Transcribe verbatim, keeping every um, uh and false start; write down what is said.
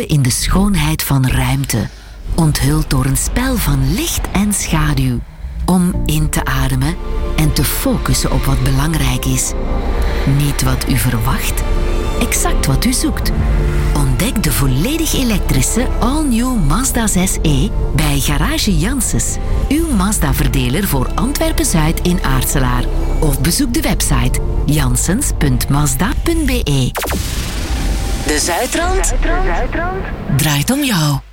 vertoeven in de schoonheid van ruimte, onthuld door een spel van licht en schaduw, om in te ademen en te focussen op wat belangrijk is. Niet wat u verwacht, exact wat u zoekt. Ontdek de volledig elektrische all-new Mazda zes e bij Garage Janssens, uw Mazda-verdeler voor Antwerpen-Zuid in Aartselaar. Of bezoek de website janssens punt mazda punt be. De Zuidrand draait om jou.